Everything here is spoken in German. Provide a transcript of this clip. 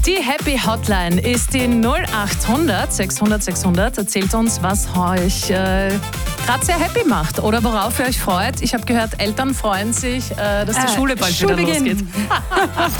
Die Happy Hotline ist die 0800 600 600. Erzählt uns, was euch gerade sehr happy macht oder worauf ihr euch freut. Ich habe gehört, Eltern freuen sich, dass die Schule bald wieder losgeht.